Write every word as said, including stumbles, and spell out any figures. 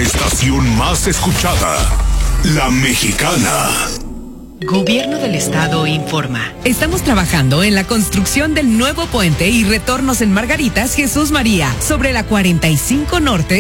estación más escuchada, La Mexicana. Gobierno del Estado informa. Estamos trabajando en la construcción del nuevo puente y retornos en Margaritas Jesús María, sobre la cuarenta y cinco Norte